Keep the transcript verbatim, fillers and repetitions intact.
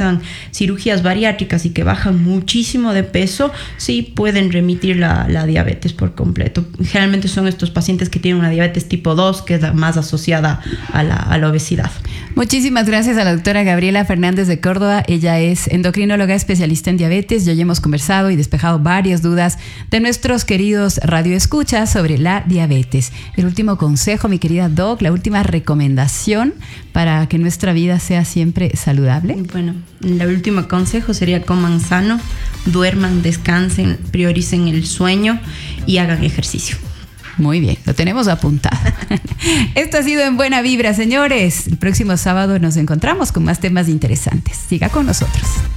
realizan cirugías bariátricas y que bajan muchísimo de peso, sí pueden remitir la, la diabetes por completo. Generalmente son estos pacientes que tienen una diabetes tipo dos, que es la más asociada a la, a la obesidad. Muchísimas gracias a la doctora Gabriela Fernández de Córdoba. Ella es endocrinóloga especialista en diabetes. Ya hemos conversado y despejado varias dudas de nuestros queridos radioescuchas sobre la diabetes. El último consejo, mi querida Doc, la última recomendación para que nuestra vida sea siempre saludable. Bueno, el último consejo sería: coman sano, duerman, descansen, prioricen el sueño y hagan ejercicio. Muy bien, lo tenemos apuntado. Esto ha sido En Buena Vibra, señores. El próximo sábado nos encontramos con más temas interesantes. Siga con nosotros.